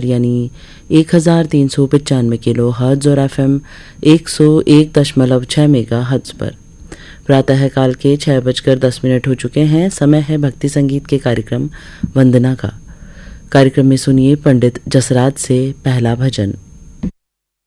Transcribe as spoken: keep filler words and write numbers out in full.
पर यानी एक हज़ार तीन सौ पचानवे किलो हर्ट्ज और एफ एम एक सौ एक दशमलव छः मेगा हर्ट्ज पर। प्रातः काल के छः बजकर दस मिनट हो चुके हैं। समय है भक्ति संगीत के कार्यक्रम वंदना का। कार्यक्रम में सुनिए पंडित जसराज से पहला भजन।